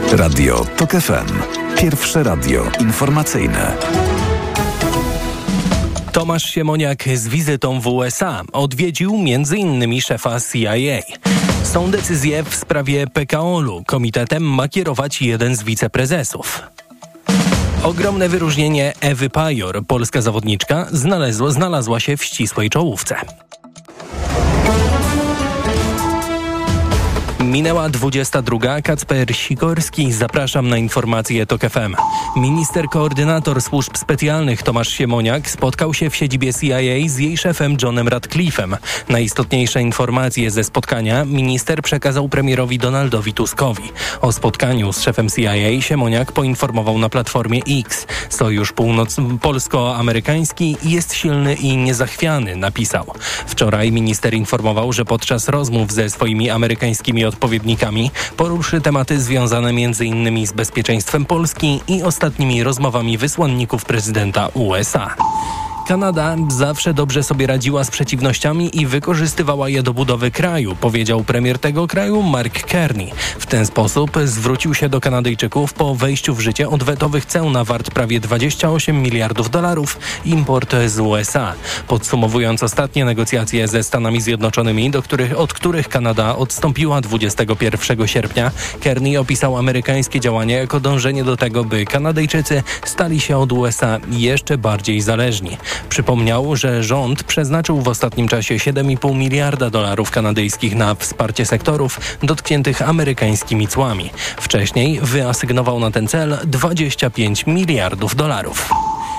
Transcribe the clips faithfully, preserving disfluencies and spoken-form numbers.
Radio TOK F M. Pierwsze radio informacyjne. Tomasz Siemoniak z wizytą w U S A odwiedził między innymi szefa C I A. Są decyzje w sprawie P K O L u. Komitetem ma kierować jeden z wiceprezesów. Ogromne wyróżnienie Ewy Pajor, polska zawodniczka, znalazła, znalazła się w ścisłej czołówce. Minęła dwudziesta druga. Kacper Sikorski. Zapraszam na informacje TOK F M. Minister koordynator służb specjalnych Tomasz Siemoniak spotkał się w siedzibie C I A z jej szefem Johnem Ratcliffe'em. Najistotniejsze informacje ze spotkania minister przekazał premierowi Donaldowi Tuskowi. O spotkaniu z szefem C I A Siemoniak poinformował na platformie X. Sojusz północ- polsko-amerykański jest silny i niezachwiany, napisał. Wczoraj minister informował, że podczas rozmów ze swoimi amerykańskimi odpowiednikami poruszy tematy związane między innymi z bezpieczeństwem Polski i ostatnimi rozmowami wysłanników prezydenta U S A. Kanada zawsze dobrze sobie radziła z przeciwnościami i wykorzystywała je do budowy kraju, powiedział premier tego kraju Mark Carney. W ten sposób zwrócił się do Kanadyjczyków po wejściu w życie odwetowych ceł na wart prawie dwadzieścia osiem miliardów dolarów import z U S A. Podsumowując ostatnie negocjacje ze Stanami Zjednoczonymi, do których, od których Kanada odstąpiła dwudziestego pierwszego sierpnia, Carney opisał amerykańskie działania jako dążenie do tego, by Kanadyjczycy stali się od U S A jeszcze bardziej zależni. Przypomniał, że rząd przeznaczył w ostatnim czasie siedem i pół miliarda dolarów kanadyjskich na wsparcie sektorów dotkniętych amerykańskimi cłami. Wcześniej wyasygnował na ten cel dwadzieścia pięć miliardów dolarów.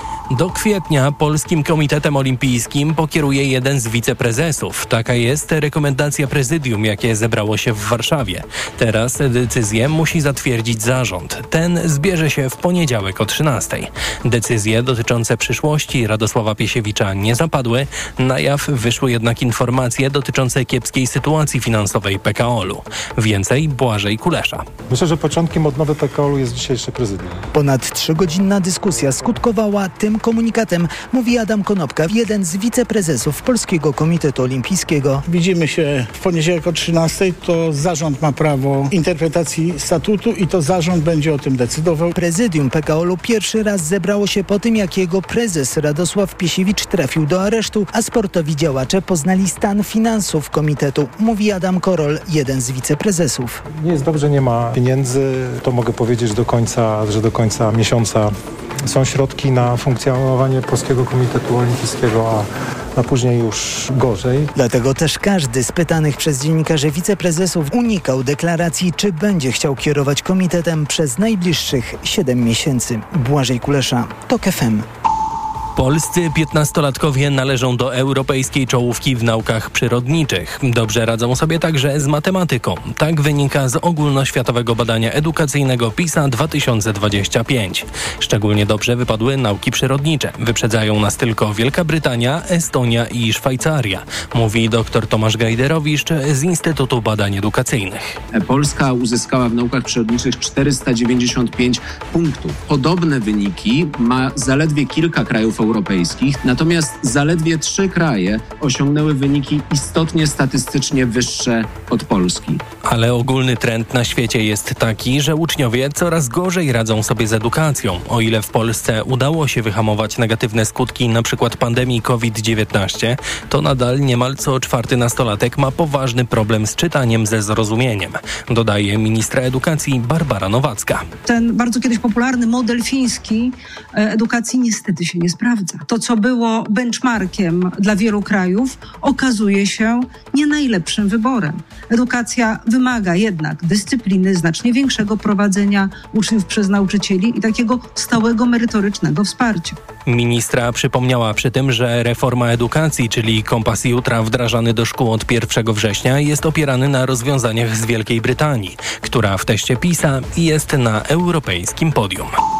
Do kwietnia Polskim Komitetem Olimpijskim pokieruje jeden z wiceprezesów. Taka jest rekomendacja prezydium, jakie zebrało się w Warszawie. Teraz decyzję musi zatwierdzić zarząd. Ten zbierze się w poniedziałek o trzynastej. Decyzje dotyczące przyszłości Radosława Piesiewicza nie zapadły. Na jaw wyszły jednak informacje dotyczące kiepskiej sytuacji finansowej P K O L u. Więcej Błażej Kulesza. Myślę, że początkiem odnowy P K O L u jest dzisiejsze prezydium. Ponad trzygodzinna dyskusja skutkowała tym komunikatem, mówi Adam Konopka, jeden z wiceprezesów Polskiego Komitetu Olimpijskiego. Widzimy się w poniedziałek o trzynastej, to zarząd ma prawo interpretacji statutu i to zarząd będzie o tym decydował. Prezydium P K O L u pierwszy raz zebrało się po tym, jak jego prezes Radosław Piesiewicz trafił do aresztu, a sportowi działacze poznali stan finansów komitetu, mówi Adam Korol, jeden z wiceprezesów. Nie jest dobrze, nie ma pieniędzy, to mogę powiedzieć do końca, że do końca miesiąca są środki na funkcjonowanie Polskiego Komitetu Olimpijskiego, a, a później już gorzej. Dlatego też każdy z pytanych przez dziennikarzy wiceprezesów unikał deklaracji, czy będzie chciał kierować komitetem przez najbliższych siedem miesięcy. Błażej Kulesza, TOK F M. Polscy piętnastolatkowie należą do europejskiej czołówki w naukach przyrodniczych. Dobrze radzą sobie także z matematyką. Tak wynika z ogólnoświatowego badania edukacyjnego PISA dwa tysiące dwadzieścia pięć. Szczególnie dobrze wypadły nauki przyrodnicze. Wyprzedzają nas tylko Wielka Brytania, Estonia i Szwajcaria, mówi dr Tomasz Gajderowicz z Instytutu Badań Edukacyjnych. Polska uzyskała w naukach przyrodniczych czterysta dziewięćdziesiąt pięć punktów. Podobne wyniki ma zaledwie kilka krajów europejskich, natomiast zaledwie trzy kraje osiągnęły wyniki istotnie statystycznie wyższe od Polski. Ale ogólny trend na świecie jest taki, że uczniowie coraz gorzej radzą sobie z edukacją. O ile w Polsce udało się wyhamować negatywne skutki np. pandemii COVID dziewiętnaście, to nadal niemal co czwarty nastolatek ma poważny problem z czytaniem ze zrozumieniem, dodaje ministra edukacji Barbara Nowacka. Ten bardzo kiedyś popularny model fiński edukacji niestety się nie sprawdza. To, co było benchmarkiem dla wielu krajów, okazuje się nie najlepszym wyborem. Edukacja wymaga jednak dyscypliny, znacznie większego prowadzenia uczniów przez nauczycieli i takiego stałego merytorycznego wsparcia. Ministra przypomniała przy tym, że reforma edukacji, czyli Kompas Jutra wdrażany do szkół od pierwszego września, jest opierany na rozwiązaniach z Wielkiej Brytanii, która w teście PISA jest na europejskim podium.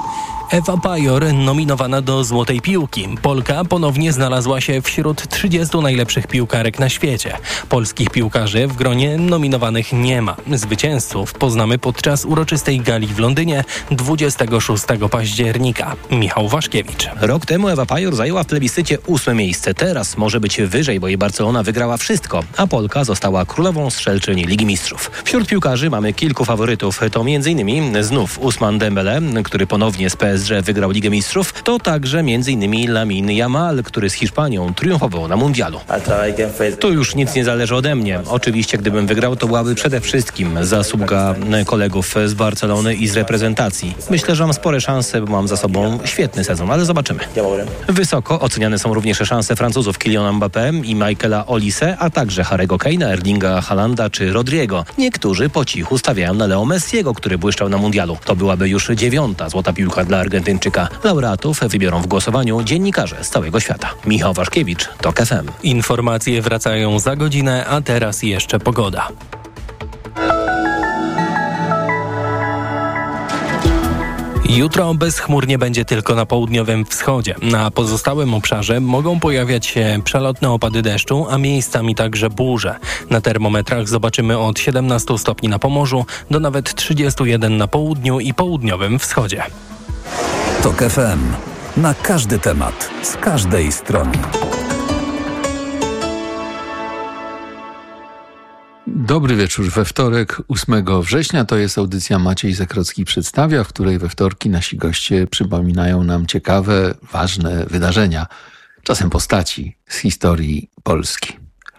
Ewa Pajor nominowana do Złotej Piłki. Polka ponownie znalazła się wśród trzydziestu najlepszych piłkarek na świecie. Polskich piłkarzy w gronie nominowanych nie ma. Zwycięzców poznamy podczas uroczystej gali w Londynie dwudziestego szóstego października. Michał Waszkiewicz. Rok temu Ewa Pajor zajęła w plebiscycie ósme miejsce. Teraz może być wyżej, bo jej Barcelona wygrała wszystko, a Polka została królową strzelczyni Ligi Mistrzów. Wśród piłkarzy mamy kilku faworytów. To m.in. znów Ousmane Dembele, który ponownie z P S G wygrał Ligę Mistrzów. To także m.in. Lamine Yamal, który z Hiszpanią triumfował na mundialu. Tu już nic nie zależy ode mnie. Oczywiście, gdybym wygrał, to byłaby przede wszystkim zasługa kolegów z Barcelony i z reprezentacji. Myślę, że mam spore szanse, bo mam za sobą świetny sezon, ale zobaczymy. Wysoko oceniane są również szanse Francuzów Kyliana Mbappé i Michaela Olise, a także Harry'ego Kane'a, Erlinga Haalanda czy Rodriego. Niektórzy po cichu stawiają na Leo Messiego, który błyszczał na mundialu. To byłaby już dziewiąta złota piłka dla Argentyńczyka. Laureatów wybiorą w głosowaniu dziennikarze z całego świata. Michał Waszkiewicz, TOK F M. Informacje wracają za godzinę, a teraz jeszcze pogoda. Jutro bezchmurnie będzie tylko na południowym wschodzie. Na pozostałym obszarze mogą pojawiać się przelotne opady deszczu, a miejscami także burze. Na termometrach zobaczymy od siedemnastu stopni na Pomorzu do nawet trzydziestu jeden na południu i południowym wschodzie. TOK F M. Na każdy temat, z każdej strony. Dobry wieczór. We wtorek, ósmego września, to jest audycja Maciej Zakrocki przedstawia, w której we wtorki nasi goście przypominają nam ciekawe, ważne wydarzenia, czasem postaci z historii Polski.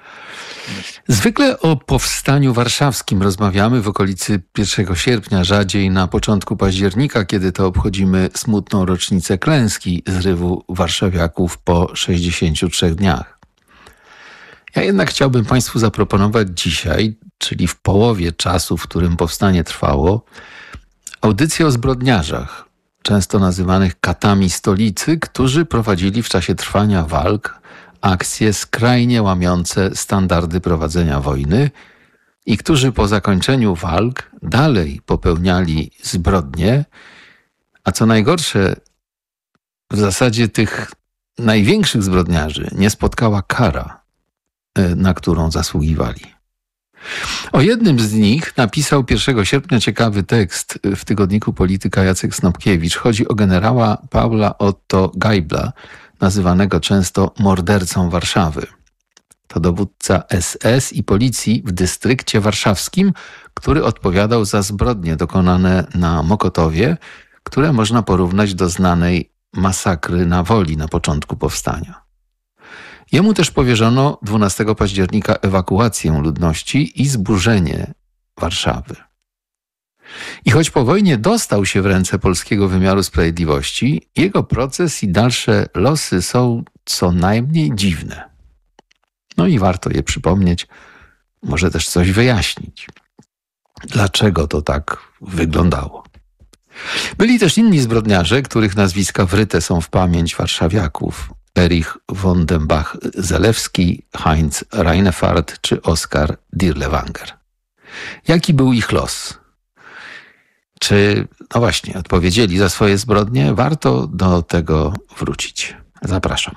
Zwykle o powstaniu warszawskim rozmawiamy w okolicy pierwszego sierpnia, rzadziej na początku października, kiedy to obchodzimy smutną rocznicę klęski zrywu warszawiaków po sześćdziesięciu trzech dniach. Ja jednak chciałbym Państwu zaproponować dzisiaj, czyli w połowie czasu, w którym powstanie trwało, audycję o zbrodniarzach, często nazywanych katami stolicy, którzy prowadzili w czasie trwania walk akcje skrajnie łamiące standardy prowadzenia wojny i którzy po zakończeniu walk dalej popełniali zbrodnie, a co najgorsze, w zasadzie tych największych zbrodniarzy nie spotkała kara, na którą zasługiwali. O jednym z nich napisał pierwszego sierpnia ciekawy tekst w tygodniku Polityka Jacek Snopkiewicz. Chodzi o generała Paula Otto Geibla, nazywanego często mordercą Warszawy. To dowódca S S i policji w dystrykcie warszawskim, który odpowiadał za zbrodnie dokonane na Mokotowie, które można porównać do znanej masakry na Woli na początku powstania. Jemu też powierzono dwunastego października ewakuację ludności i zburzenie Warszawy. I choć po wojnie dostał się w ręce polskiego wymiaru sprawiedliwości, jego proces i dalsze losy są co najmniej dziwne. No i warto je przypomnieć, może też coś wyjaśnić. Dlaczego to tak wyglądało? Byli też inni zbrodniarze, których nazwiska wryte są w pamięć warszawiaków. Erich von dem Bach-Zelewski, Heinz Reinefard czy Oskar Dirlewanger. Jaki był ich los? Czy, no właśnie, odpowiedzieli za swoje zbrodnie? Warto do tego wrócić. Zapraszam.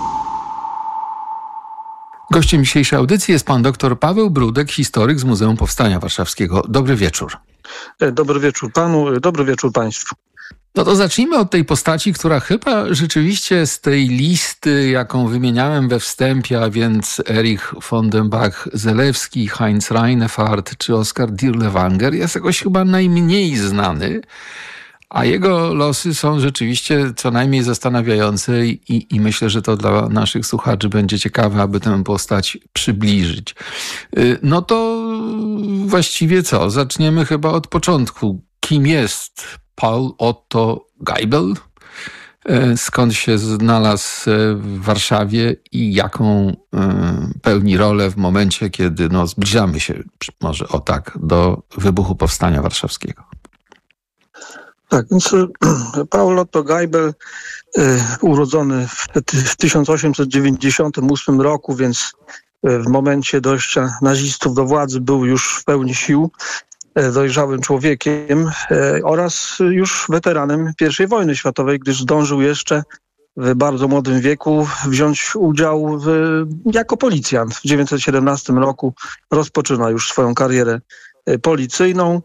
Gościem dzisiejszej audycji jest pan dr Paweł Brudek, historyk z Muzeum Powstania Warszawskiego. Dobry wieczór. Dobry wieczór panu, dobry wieczór państwu. No to zacznijmy od tej postaci, która chyba rzeczywiście z tej listy, jaką wymieniałem we wstępie, a więc Erich von dem Bach-Zelewski, Heinz Reinefard czy Oskar Dirlewanger, jest jakoś chyba najmniej znany, a jego losy są rzeczywiście co najmniej zastanawiające i, i myślę, że to dla naszych słuchaczy będzie ciekawe, aby tę postać przybliżyć. No to właściwie co? Zaczniemy chyba od początku. Kim jest Paul Otto Geibel? Skąd się znalazł w Warszawie i jaką pełni rolę w momencie, kiedy no, zbliżamy się, może o tak, do wybuchu Powstania Warszawskiego? Tak, więc Paul Otto Geibel, urodzony w tysiąc osiemset dziewięćdziesiątym ósmym roku, więc w momencie dojścia nazistów do władzy był już w pełni sił. dojrzałym człowiekiem oraz już weteranem pierwszej wojny światowej, gdyż zdążył jeszcze w bardzo młodym wieku wziąć udział w, jako policjant. W tysiąc dziewięćset siedemnastym roku rozpoczyna już swoją karierę policyjną.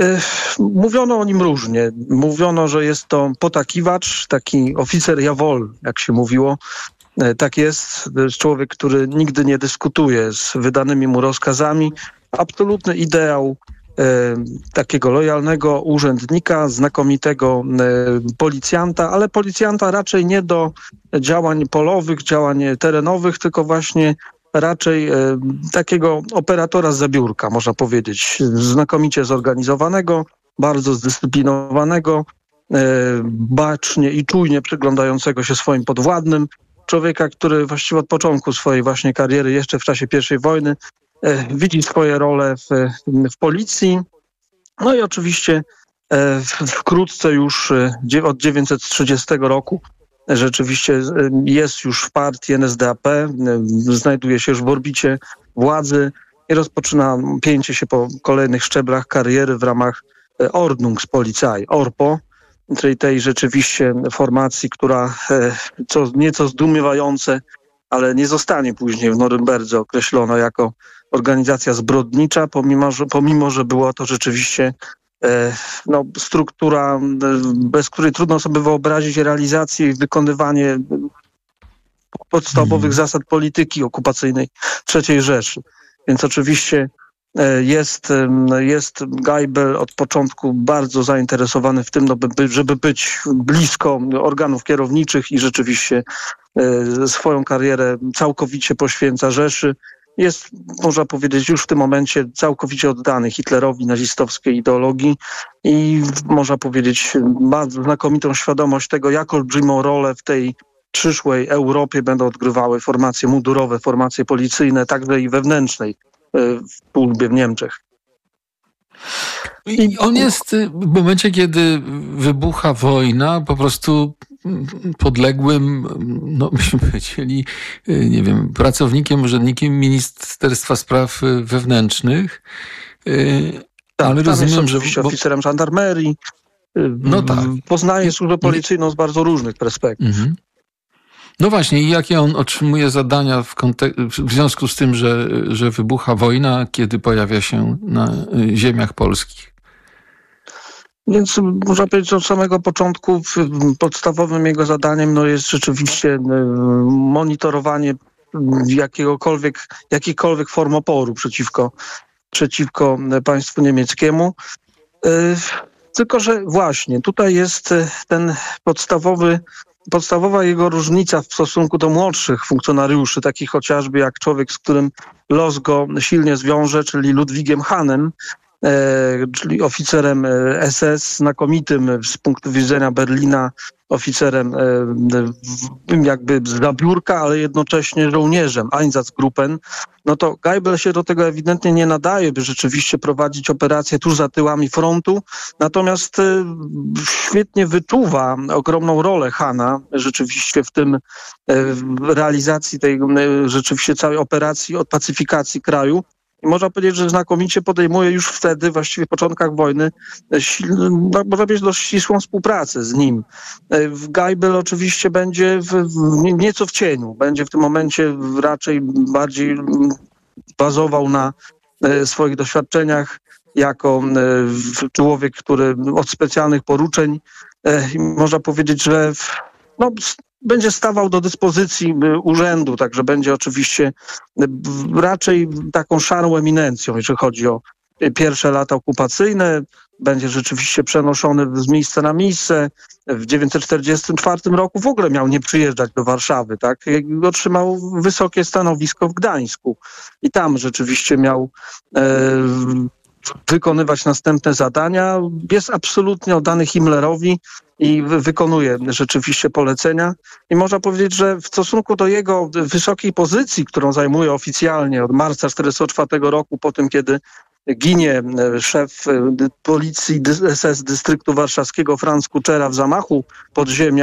Mówiono o nim różnie. Mówiono, że jest to potakiwacz, taki oficer jawol, jak się mówiło. Tak jest. To jest człowiek, który nigdy nie dyskutuje z wydanymi mu rozkazami. Absolutny ideał e, takiego lojalnego urzędnika, znakomitego e, policjanta, ale policjanta raczej nie do działań polowych, działań terenowych, tylko właśnie raczej e, takiego operatora za biurka, można powiedzieć. Znakomicie zorganizowanego, bardzo zdyscyplinowanego, e, bacznie i czujnie przyglądającego się swoim podwładnym. Człowieka, który właściwie od początku swojej właśnie kariery, jeszcze w czasie pierwszej wojny, e, widzi swoje role w, w policji. No i oczywiście e, wkrótce już e, od tysiąc dziewięćset trzydziestego roku rzeczywiście e, jest już w partii N S D A P, e, znajduje się już w orbicie władzy i rozpoczyna pięcie się po kolejnych szczeblach kariery w ramach e, Ordnungspolizei, ORPO, czyli tej rzeczywiście formacji, która e, co nieco zdumiewające, ale nie zostanie później w Norymberdze określona jako organizacja zbrodnicza, pomimo że, pomimo, że była to rzeczywiście e, no, struktura, bez której trudno sobie wyobrazić realizację i wykonywanie podstawowych hmm. zasad polityki okupacyjnej trzeciej Rzeszy. Więc oczywiście Jest, jest Geibel od początku bardzo zainteresowany w tym, no, by, żeby być blisko organów kierowniczych i rzeczywiście e, swoją karierę całkowicie poświęca Rzeszy. Jest, można powiedzieć, już w tym momencie całkowicie oddany Hitlerowi, nazistowskiej ideologii i można powiedzieć ma znakomitą świadomość tego, jak olbrzymą rolę w tej przyszłej Europie będą odgrywały formacje mundurowe, formacje policyjne, także i wewnętrznej w służbie w Niemczech. I on jest w momencie, kiedy wybucha wojna, po prostu podległym, no byśmy powiedzieli, nie wiem, pracownikiem, urzędnikiem Ministerstwa Spraw Wewnętrznych. Tak, ale rozumiem, że oczywiście bo... oficerem żandarmerii. No tak. Poznaje służbę policyjną z bardzo różnych perspektyw. Mhm. No właśnie, i jakie on otrzymuje zadania w, kontek- w związku z tym, że, że wybucha wojna, kiedy pojawia się na ziemiach polskich? Więc można powiedzieć, że od samego początku podstawowym jego zadaniem no, jest rzeczywiście monitorowanie jakiegokolwiek, jakiejkolwiek form oporu przeciwko, przeciwko państwu niemieckiemu. Tylko że właśnie tutaj jest ten podstawowy Podstawowa jego różnica w stosunku do młodszych funkcjonariuszy, takich chociażby jak człowiek, z którym los go silnie zwiąże, czyli Ludwigiem Hanem, e, czyli oficerem S S, znakomitym z punktu widzenia Berlina, oficerem e, jakby z zabiórka, ale jednocześnie żołnierzem, Einsatzgruppen, no to Geibel się do tego ewidentnie nie nadaje, by rzeczywiście prowadzić operacje tuż za tyłami frontu, natomiast e, świetnie wyczuwa ogromną rolę Hana rzeczywiście w tym e, w realizacji tej e, rzeczywiście całej operacji od pacyfikacji kraju. I można powiedzieć, że znakomicie podejmuje już wtedy, właściwie w początkach wojny, no, można powiedzieć, dość ścisłą współpracę z nim. Geibel oczywiście będzie w, w, nieco w cieniu, będzie w tym momencie raczej bardziej bazował na swoich doświadczeniach jako człowiek, który od specjalnych poruczeń, można powiedzieć, że no, będzie stawał do dyspozycji urzędu, także będzie oczywiście raczej taką szarą eminencją, jeżeli chodzi o pierwsze lata okupacyjne. Będzie rzeczywiście przenoszony z miejsca na miejsce. W tysiąc dziewięćset czterdziestym czwartym roku w ogóle miał nie przyjeżdżać do Warszawy, tak? Otrzymał wysokie stanowisko w Gdańsku i tam rzeczywiście miał e, wykonywać następne zadania. Jest absolutnie oddany Himmlerowi i wykonuje rzeczywiście polecenia. I można powiedzieć, że w stosunku do jego wysokiej pozycji, którą zajmuje oficjalnie od marca tysiąc dziewięćset czterdziestego czwartego roku, po tym kiedy ginie szef policji S S dystryktu warszawskiego Franz Kuczera w zamachu podziemia,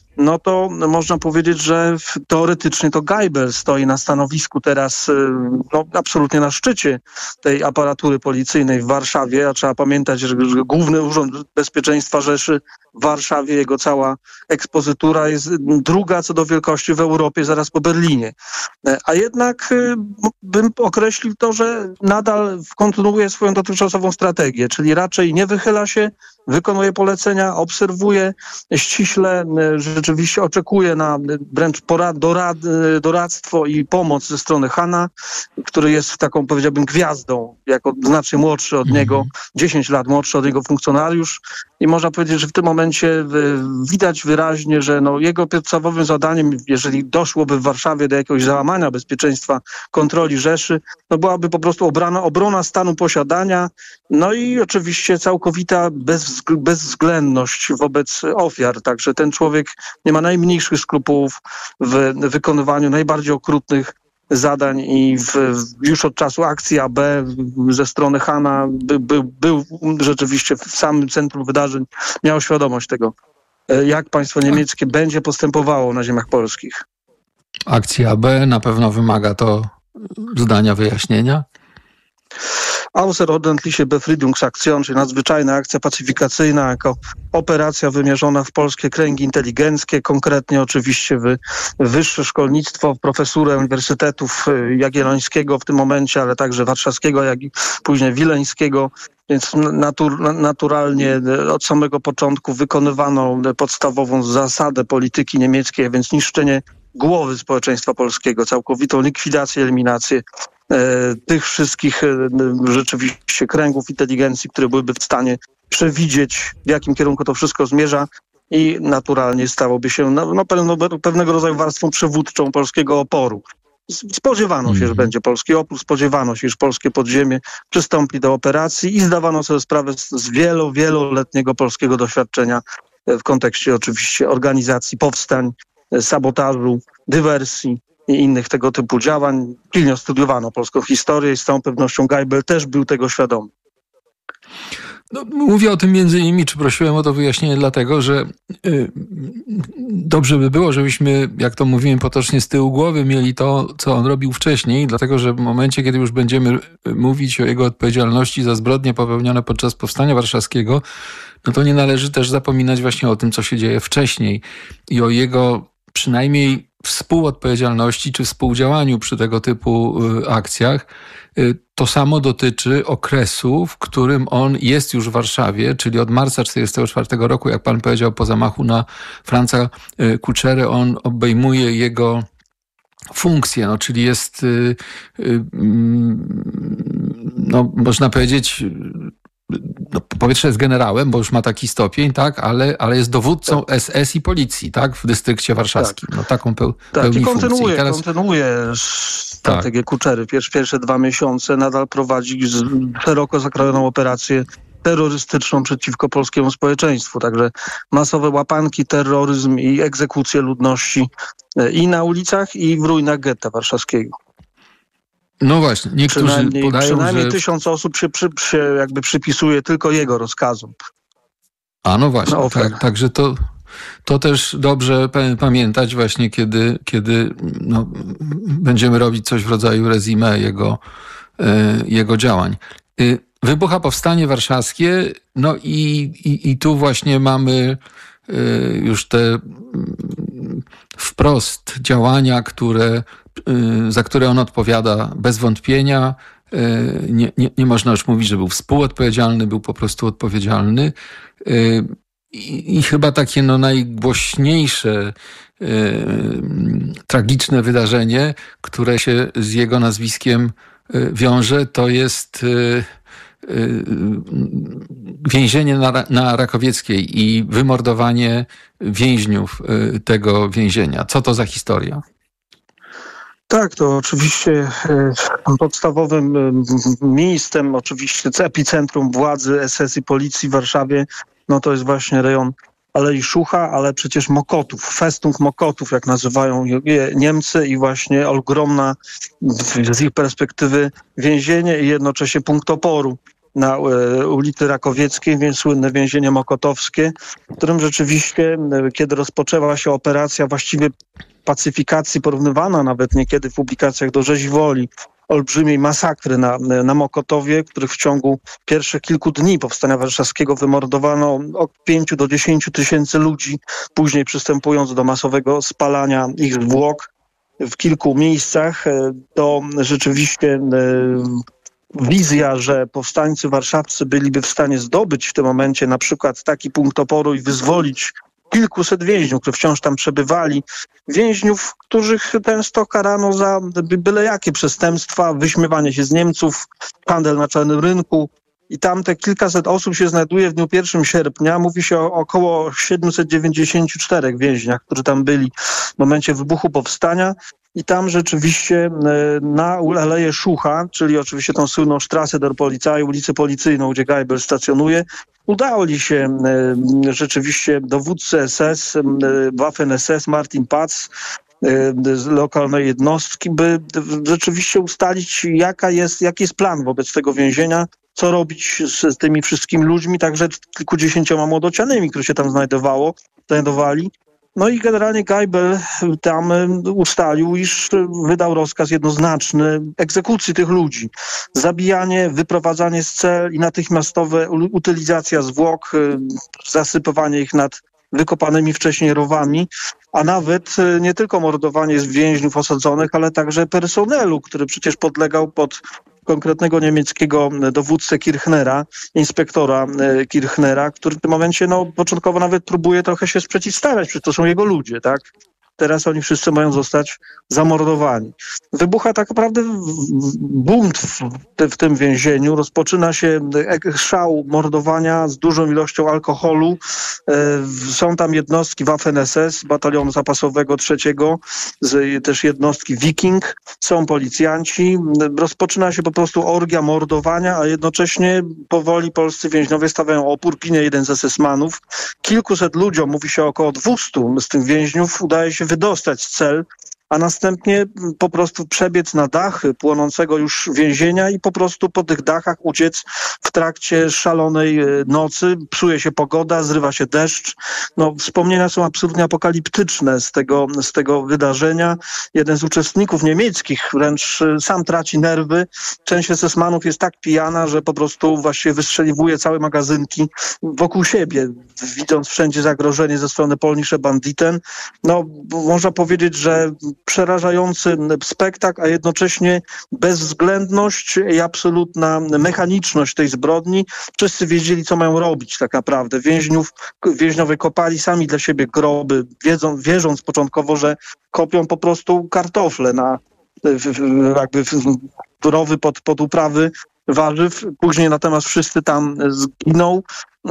no to można powiedzieć, że teoretycznie to Geibel stoi na stanowisku teraz no, absolutnie na szczycie tej aparatury policyjnej w Warszawie, a trzeba pamiętać, że, że Główny Urząd Bezpieczeństwa Rzeszy w Warszawie, jego cała ekspozytura jest druga co do wielkości w Europie, zaraz po Berlinie. A jednak bym określił to, że nadal kontynuuje swoją dotychczasową strategię, czyli raczej nie wychyla się, wykonuje polecenia, obserwuje ściśle, rzeczywiście oczekuje na wręcz porad, dorad, doradztwo i pomoc ze strony Hana, który jest taką, powiedziałbym, gwiazdą, jako znacznie młodszy od niego, dziesięć lat młodszy od niego funkcjonariusz. I można powiedzieć, że w tym momencie widać wyraźnie, że no jego podstawowym zadaniem, jeżeli doszłoby w Warszawie do jakiegoś załamania bezpieczeństwa kontroli Rzeszy, no byłaby po prostu obrana, obrona stanu posiadania, no i oczywiście całkowita bez, bezwzględność wobec ofiar. Także ten człowiek nie ma najmniejszych skrupułów w wykonywaniu najbardziej okrutnych zadań i w, już od czasu akcji A B ze strony Hana by, by, był rzeczywiście w samym centrum wydarzeń, miał świadomość tego, jak państwo niemieckie będzie postępowało na ziemiach polskich. Akcja A B na pewno wymaga to zdania wyjaśnienia. Außerordentliche Befriedungsaktion, czyli nadzwyczajna akcja pacyfikacyjna jako operacja wymierzona w polskie kręgi inteligenckie, konkretnie oczywiście w wyższe szkolnictwo, w profesurę Uniwersytetów Jagiellońskiego w tym momencie, ale także warszawskiego, jak i później wileńskiego. Więc natur, naturalnie od samego początku wykonywano podstawową zasadę polityki niemieckiej, a więc niszczenie głowy społeczeństwa polskiego, całkowitą likwidację, eliminację tych wszystkich rzeczywiście kręgów inteligencji, które byłyby w stanie przewidzieć, w jakim kierunku to wszystko zmierza i naturalnie stałoby się no, no, pewnego rodzaju warstwą przywódczą polskiego oporu. Spodziewano się, że będzie polski opór, spodziewano się, że polskie podziemie przystąpi do operacji i zdawano sobie sprawę z wielo, wieloletniego polskiego doświadczenia w kontekście oczywiście organizacji powstań, sabotażu, dywersji i innych tego typu działań. Pilnie studiowano polską historię i z całą pewnością Geibel też był tego świadomy. No, mówię o tym między innymi, czy prosiłem o to wyjaśnienie, dlatego, że y, dobrze by było, żebyśmy, jak to mówiłem potocznie, z tyłu głowy mieli to, co on robił wcześniej, dlatego, że w momencie, kiedy już będziemy mówić o jego odpowiedzialności za zbrodnie popełnione podczas Powstania Warszawskiego, no to nie należy też zapominać właśnie o tym, co się dzieje wcześniej i o jego przynajmniej współodpowiedzialności czy współdziałaniu przy tego typu akcjach. To samo dotyczy okresu, w którym on jest już w Warszawie, czyli od marca tysiąc dziewięćset czterdziestego czwartego roku, jak pan powiedział, po zamachu na Franza Kuczerę, on obejmuje jego funkcję, no, czyli jest, no, można powiedzieć, no, po pierwsze jest generałem, bo już ma taki stopień, tak, ale, ale jest dowódcą tak. S S i policji, tak, w dystrykcie warszawskim. Tak. No, taką peł, tak, pełni i kontynuuje, funkcję. I teraz... kontynuuje strategię tak. Kuczery. Pierwsze, pierwsze dwa miesiące nadal prowadzi szeroko zakrojoną operację terrorystyczną przeciwko polskiemu społeczeństwu. Także masowe łapanki, terroryzm i egzekucje ludności i na ulicach, i w ruinach getta warszawskiego. No właśnie, niektórzy przynajmniej, podają, przynajmniej że... tysiąc osób się, przy, się jakby przypisuje tylko jego rozkazom. A no właśnie, no, tak, także to, to też dobrze pamiętać właśnie, kiedy, kiedy no, będziemy robić coś w rodzaju resume jego, jego działań. Wybucha Powstanie Warszawskie, no i, i, i tu właśnie mamy już te wprost działania, które, za które on odpowiada bez wątpienia. Nie, nie, nie można już mówić, że był współodpowiedzialny, był po prostu odpowiedzialny. I, i chyba takie no najgłośniejsze tragiczne wydarzenie, które się z jego nazwiskiem wiąże, to jest więzienie na, na Rakowieckiej i wymordowanie więźniów tego więzienia. Co to za historia? Tak, to oczywiście podstawowym miejscem, oczywiście epicentrum władzy S S i policji w Warszawie, no to jest właśnie rejon Alei Szucha, ale przecież Mokotów, Festung Mokotów, jak nazywają je Niemcy, i właśnie ogromna z ich perspektywy więzienie i jednocześnie punkt oporu na e, ulicy Rakowieckiej, więc słynne więzienie mokotowskie, w którym rzeczywiście, e, kiedy rozpoczęła się operacja właściwie pacyfikacji, porównywana nawet niekiedy w publikacjach do rzezi woli, olbrzymiej masakry na, na Mokotowie, których w ciągu pierwszych kilku dni powstania warszawskiego wymordowano od pięciu do dziesięciu tysięcy ludzi, później przystępując do masowego spalania ich zwłok w kilku miejscach, to rzeczywiście wizja, że powstańcy warszawscy byliby w stanie zdobyć w tym momencie na przykład taki punkt oporu i wyzwolić kilkuset więźniów, którzy wciąż tam przebywali. Więźniów, których często karano za byle jakie przestępstwa, wyśmiewanie się z Niemców, handel na czarnym rynku. I tam te kilkaset osób się znajduje w dniu pierwszego sierpnia. Mówi się o około siedemset dziewięćdziesięciu czterech więźniach, którzy tam byli w momencie wybuchu powstania. I tam rzeczywiście na Aleję Szucha, czyli oczywiście tą słynną Straße der Polizei, ulicę policyjną, gdzie Geibel stacjonuje, udało li się rzeczywiście dowódcy S S, Waffen S S, Martin Paz, z lokalnej jednostki, by rzeczywiście ustalić, jaka jest, jaki jest plan wobec tego więzienia, co robić z tymi wszystkimi ludźmi, także kilkudziesięcioma młodocianymi, którzy się tam znajdowało, znajdowali. No i generalnie Geibel tam ustalił, iż wydał rozkaz jednoznaczny egzekucji tych ludzi. Zabijanie, wyprowadzanie z cel i natychmiastowa utylizacja zwłok, zasypywanie ich nad wykopanymi wcześniej rowami, a nawet nie tylko mordowanie więźniów osadzonych, ale także personelu, który przecież podlegał pod konkretnego niemieckiego dowódcę Kirchnera, inspektora Kirchnera, który w tym momencie no, początkowo nawet próbuje trochę się sprzeciwstawiać, przecież to są jego ludzie, tak? Teraz oni wszyscy mają zostać zamordowani. Wybucha tak naprawdę bunt w, w tym więzieniu. Rozpoczyna się szał mordowania z dużą ilością alkoholu. Są tam jednostki Waffen S S, batalionu zapasowego trzeciego, też jednostki Wiking. Są policjanci. Rozpoczyna się po prostu orgia mordowania, a jednocześnie powoli polscy więźniowie stawiają opór. Ginie jeden z es es manów. Kilkuset ludziom, mówi się około dwustu z tych więźniów, udaje się wydostać z cel, a następnie po prostu przebiec na dachy płonącego już więzienia i po prostu po tych dachach uciec w trakcie szalonej nocy. Psuje się pogoda, zrywa się deszcz. No, wspomnienia są absolutnie apokaliptyczne z tego, z tego wydarzenia. Jeden z uczestników niemieckich wręcz sam traci nerwy. Część es es manów jest tak pijana, że po prostu właściwie wystrzeliwuje całe magazynki wokół siebie, widząc wszędzie zagrożenie ze strony Polnische Banditen. No, można powiedzieć, że przerażający spektakl, a jednocześnie bezwzględność i absolutna mechaniczność tej zbrodni. Wszyscy wiedzieli, co mają robić tak naprawdę. Więźniów, więźniowie kopali sami dla siebie groby, wiedzą, wierząc początkowo, że kopią po prostu kartofle na jakby rowy pod, pod uprawy warzyw. Później natomiast wszyscy tam zginą.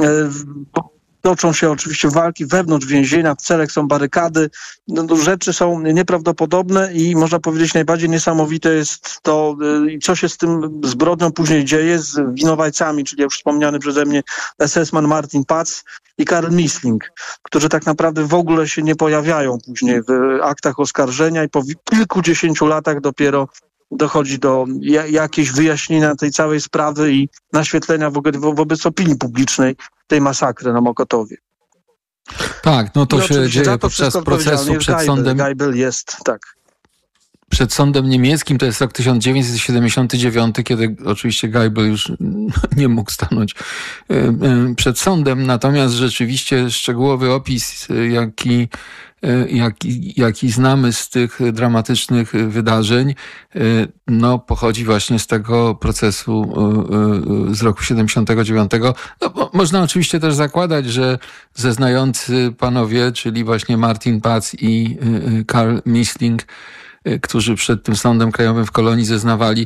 Toczą się oczywiście walki wewnątrz więzienia, w celach są barykady. No, rzeczy są nieprawdopodobne i można powiedzieć najbardziej niesamowite jest to, co się z tym zbrodnią później dzieje z winowajcami, czyli już wspomniany przeze mnie es es man Martin Paz i Karl Missling, którzy tak naprawdę w ogóle się nie pojawiają później w aktach oskarżenia i po kilkudziesięciu latach dopiero dochodzi do ja- jakiejś wyjaśnienia tej całej sprawy i naświetlenia wo- wo- wobec opinii publicznej tej masakry na Mokotowie. Tak, no to I się dzieje za to podczas procesu przed Geibel. sądem. Geibel jest, tak. Przed sądem niemieckim, to jest rok tysiąc dziewięćset siedemdziesiąty dziewiąty, kiedy oczywiście Geibel już nie mógł stanąć przed sądem, natomiast rzeczywiście szczegółowy opis, jaki, jaki, jaki znamy z tych dramatycznych wydarzeń, no pochodzi właśnie z tego procesu z roku siedemdziesiątego dziewiątego. No, można oczywiście też zakładać, że zeznający panowie, czyli właśnie Martin Paz i Karl Missling, którzy przed tym Sądem Krajowym w Kolonii zeznawali,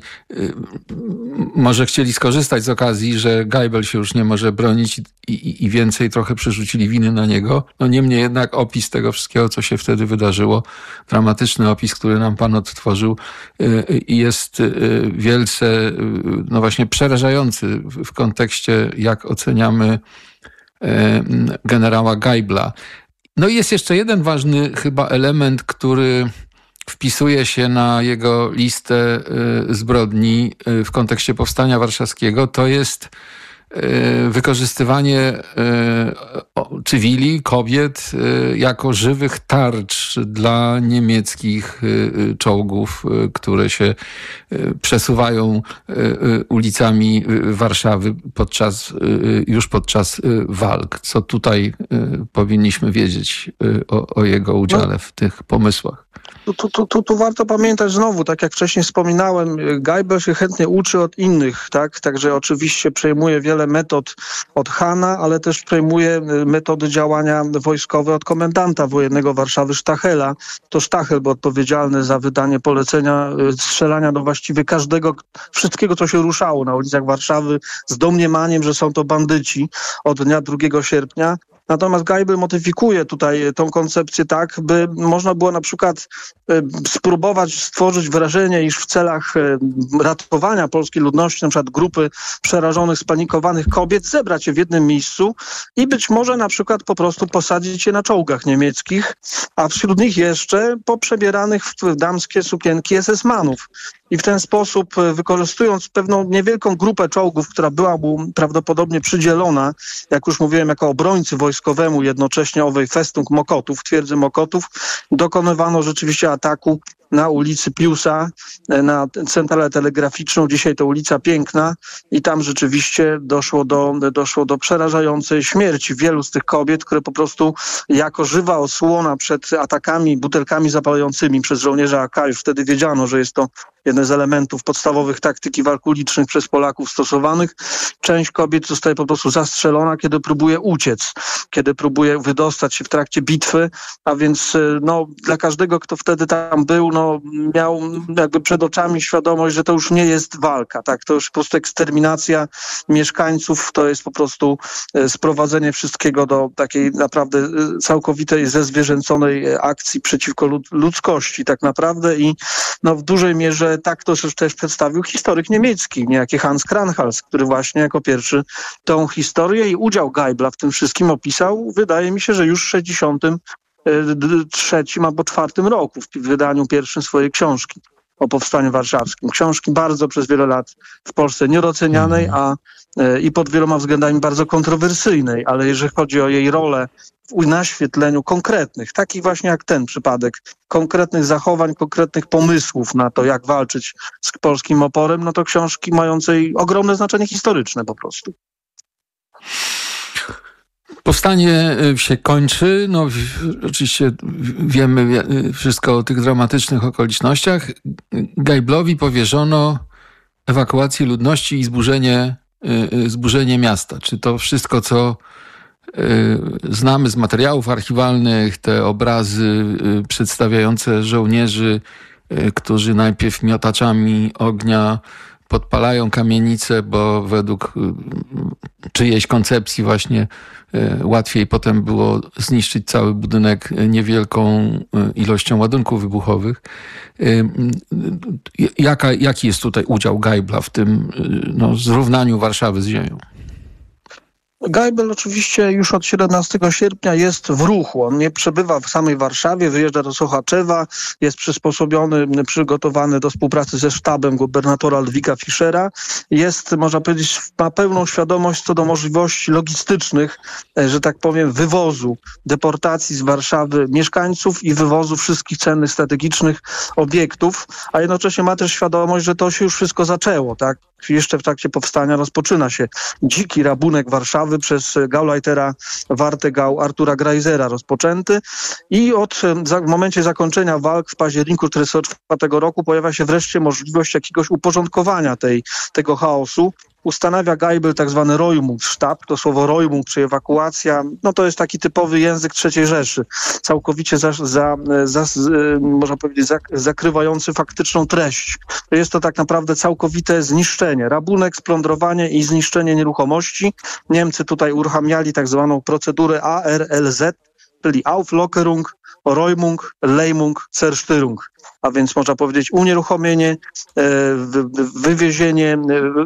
może chcieli skorzystać z okazji, że Geibel się już nie może bronić i, i, i więcej trochę przerzucili winy na niego. No niemniej jednak opis tego wszystkiego, co się wtedy wydarzyło, dramatyczny opis, który nam pan odtworzył, jest wielce, no właśnie przerażający w kontekście, jak oceniamy generała Geibla. No i jest jeszcze jeden ważny chyba element, który wpisuje się na jego listę zbrodni w kontekście Powstania Warszawskiego, to jest wykorzystywanie cywili, kobiet jako żywych tarcz dla niemieckich czołgów, które się przesuwają ulicami Warszawy podczas, już podczas walk. Co tutaj powinniśmy wiedzieć o, o jego udziale w tych pomysłach? Tu, tu, tu, tu, tu warto pamiętać znowu, tak jak wcześniej wspominałem, Geibel się chętnie uczy od innych, tak? Także oczywiście przejmuje wiele metod od Hahna, ale też przejmuje metody działania wojskowe od komendanta wojennego Warszawy Stachela. To Stachel był odpowiedzialny za wydanie polecenia strzelania do właściwie każdego, wszystkiego, co się ruszało na ulicach Warszawy z domniemaniem, że są to bandyci od dnia drugiego sierpnia. Natomiast Geibel modyfikuje tutaj tą koncepcję tak, by można było na przykład spróbować stworzyć wrażenie, iż w celach ratowania polskiej ludności, na przykład grupy przerażonych, spanikowanych kobiet, zebrać je w jednym miejscu i być może na przykład po prostu posadzić je na czołgach niemieckich, a wśród nich jeszcze poprzebieranych w damskie sukienki es es manów. I w ten sposób, wykorzystując pewną niewielką grupę czołgów, która była mu prawdopodobnie przydzielona, jak już mówiłem, jako obrońcy wojskowemu jednocześnie owej Festung Mokotów, twierdzy Mokotów, dokonywano rzeczywiście ataku na ulicy Piusa, na centralę telegraficzną. Dzisiaj to ulica Piękna i tam rzeczywiście doszło do, doszło do przerażającej śmierci wielu z tych kobiet, które po prostu jako żywa osłona przed atakami, butelkami zapalającymi przez żołnierzy A K, już wtedy wiedziano, że jest to jeden z elementów podstawowych taktyki walk ulicznych przez Polaków stosowanych. Część kobiet zostaje po prostu zastrzelona, kiedy próbuje uciec, kiedy próbuje wydostać się w trakcie bitwy, a więc no, dla każdego, kto wtedy tam był, no, miał jakby przed oczami świadomość, że to już nie jest walka, tak? To już po prostu eksterminacja mieszkańców, to jest po prostu sprowadzenie wszystkiego do takiej naprawdę całkowitej, zezwierzęconej akcji przeciwko ludzkości tak naprawdę i no, w dużej mierze tak to też przedstawił historyk niemiecki, niejaki Hans Kranhals, który właśnie jako pierwszy tą historię i udział Geibla w tym wszystkim opisał, wydaje mi się, że już w sześćdziesiątym trzecim albo czwartym roku, w wydaniu pierwszym swojej książki o Powstaniu Warszawskim. Książki bardzo przez wiele lat w Polsce niedocenianej, a i pod wieloma względami bardzo kontrowersyjnej, ale jeżeli chodzi o jej rolę w naświetleniu konkretnych, takich właśnie jak ten przypadek, konkretnych zachowań, konkretnych pomysłów na to, jak walczyć z polskim oporem, no to książki mającej ogromne znaczenie historyczne po prostu. Powstanie się kończy, no oczywiście wiemy wszystko o tych dramatycznych okolicznościach. Geiblowi powierzono ewakuację ludności i zburzenie, zburzenie miasta. Czy to wszystko, co znamy z materiałów archiwalnych, te obrazy przedstawiające żołnierzy, którzy najpierw miotaczami ognia podpalają kamienice, bo według czyjejś koncepcji właśnie łatwiej potem było zniszczyć cały budynek niewielką ilością ładunków wybuchowych. Jaka, jaki jest tutaj udział Geibla w tym no, zrównaniu Warszawy z ziemią? Geibel oczywiście już od siedemnastego sierpnia jest w ruchu. On nie przebywa w samej Warszawie, wyjeżdża do Sochaczewa, jest przysposobiony, przygotowany do współpracy ze sztabem gubernatora Ludwika Fischera. Jest, można powiedzieć, ma pełną świadomość co do możliwości logistycznych, że tak powiem, wywozu, deportacji z Warszawy mieszkańców i wywozu wszystkich cennych, strategicznych obiektów, a jednocześnie ma też świadomość, że to się już wszystko zaczęło, tak? Jeszcze w trakcie powstania rozpoczyna się dziki rabunek Warszawy przez Gauleitera Warthegau Artura Greisera rozpoczęty i od, w momencie zakończenia walk w październiku tysiąc dziewięćset czterdziestego czwartego roku pojawia się wreszcie możliwość jakiegoś uporządkowania tej, tego chaosu. Ustanawia Geibel tak zwany Räumungstab, to słowo Räumung, czy ewakuacja, no to jest taki typowy język trzeciej Rzeszy, całkowicie za, za, za, można powiedzieć za, zakrywający faktyczną treść. Jest to tak naprawdę całkowite zniszczenie, rabunek, splądrowanie i zniszczenie nieruchomości. Niemcy tutaj uruchamiali tak zwaną procedurę A R L Z, czyli Auflockerung, Räumung, Lähmung, Zerstörung. A więc można powiedzieć unieruchomienie, wywiezienie,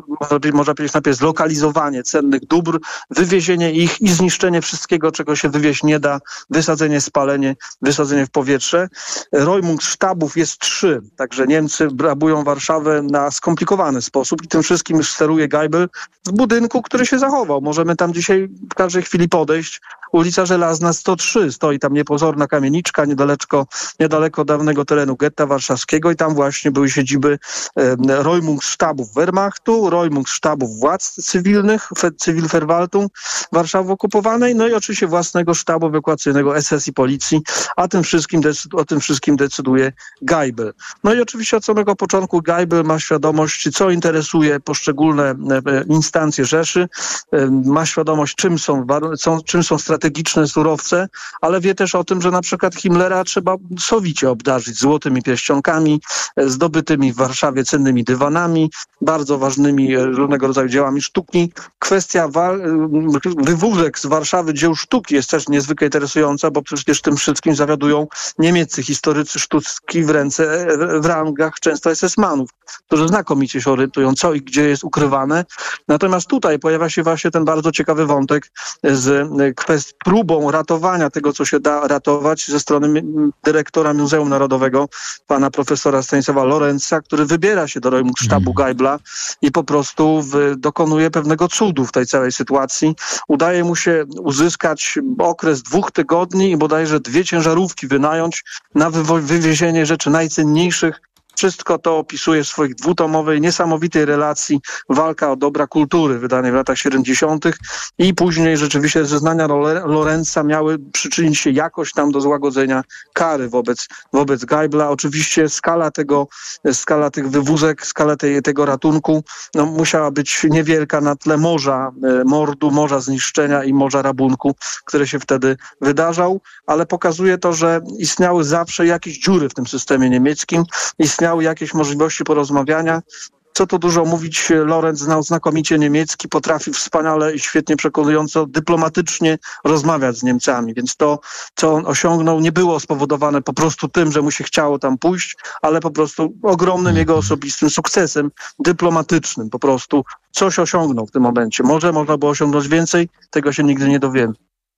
można powiedzieć najpierw zlokalizowanie cennych dóbr, wywiezienie ich i zniszczenie wszystkiego, czego się wywieźć nie da, wysadzenie, spalenie, wysadzenie w powietrze. Räumung sztabów jest trzy, także Niemcy rabują Warszawę na skomplikowany sposób i tym wszystkim już steruje Geibel w budynku, który się zachował. Możemy tam dzisiaj w każdej chwili podejść. Ulica Żelazna sto trzy, stoi tam niepozorna kamieniczka niedaleko, niedaleko dawnego terenu getta warszawskiego i tam właśnie były siedziby e, Räumung sztabów Wehrmachtu, Räumung sztabów władz cywilnych, Zivilverwaltung Warszawy okupowanej, no i oczywiście własnego sztabu ewakuacyjnego S S i policji, a tym wszystkim decyd- o tym wszystkim decyduje Geibel. No i oczywiście od samego początku Geibel ma świadomość, co interesuje poszczególne e, instancje Rzeszy, e, ma świadomość, czym są, są, czym są strategiczne surowce, ale wie też o tym, że na przykład Himmlera trzeba sowicie obdarzyć złotymi pierścionkami, zdobytymi w Warszawie cennymi dywanami, bardzo ważnymi różnego rodzaju dziełami sztuki. Kwestia wa- wywózek z Warszawy dzieł sztuki jest też niezwykle interesująca, bo przecież tym wszystkim zawiadują niemieccy historycy sztuki w ręce, w rangach często esesmanów, którzy znakomicie się orientują, co i gdzie jest ukrywane. Natomiast tutaj pojawia się właśnie ten bardzo ciekawy wątek z kwest- próbą ratowania tego, co się da ratować ze strony dyrektora Muzeum Narodowego, pana profesora Stanisława Lorenza, który wybiera się do Räumung sztabu Geibla i po prostu w, dokonuje pewnego cudu w tej całej sytuacji. Udaje mu się uzyskać okres dwóch tygodni i bodajże dwie ciężarówki wynająć na wywo- wywiezienie rzeczy najcenniejszych. Wszystko to opisuje w swojej dwutomowej, niesamowitej relacji Walka o dobra kultury, wydanej w latach siedemdziesiątych i później rzeczywiście zeznania Lorenza miały przyczynić się jakoś tam do złagodzenia kary wobec, wobec Geibla. Oczywiście skala tego, skala tych wywózek, skala tej, tego ratunku no, musiała być niewielka na tle morza mordu, morza zniszczenia i morza rabunku, który się wtedy wydarzał, ale pokazuje to, że istniały zawsze jakieś dziury w tym systemie niemieckim, istniały jakieś możliwości porozmawiania. Co tu dużo mówić, Lorenz znał znakomicie niemiecki, potrafił wspaniale i świetnie przekonująco dyplomatycznie rozmawiać z Niemcami, więc to, co on osiągnął, nie było spowodowane po prostu tym, że mu się chciało tam pójść, ale po prostu ogromnym jego osobistym sukcesem dyplomatycznym, po prostu coś osiągnął w tym momencie. Może można było osiągnąć więcej, tego się nigdy nie dowiemy.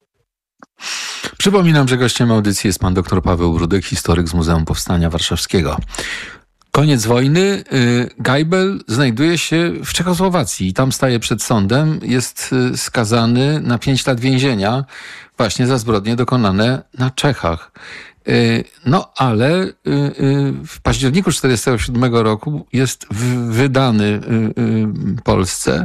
Przypominam, że gościem audycji jest pan dr Paweł Rudek, historyk z Muzeum Powstania Warszawskiego. Koniec wojny. Geibel znajduje się w Czechosłowacji i tam staje przed sądem. Jest skazany na pięć lat więzienia właśnie za zbrodnie dokonane na Czechach. No ale w październiku czterdziestego siódmego roku jest wydany Polsce.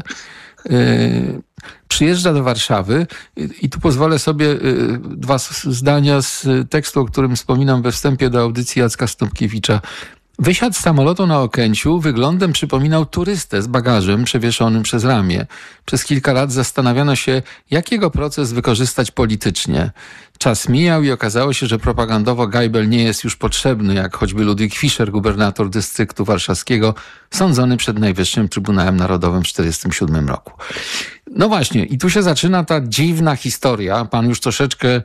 Przyjeżdża do Warszawy i tu pozwolę sobie dwa zdania z tekstu, o którym wspominam we wstępie do audycji Jacka Stąpkiewicza. Wysiadł z samolotu na Okęciu, wyglądem przypominał turystę z bagażem przewieszonym przez ramię. Przez kilka lat zastanawiano się, jak jego proces wykorzystać politycznie. Czas mijał i okazało się, że propagandowo Geibel nie jest już potrzebny, jak choćby Ludwik Fischer, gubernator dystryktu warszawskiego, sądzony przed Najwyższym Trybunałem Narodowym w tysiąc dziewięćset czterdziestym siódmym roku. No właśnie, i tu się zaczyna ta dziwna historia. Pan już troszeczkę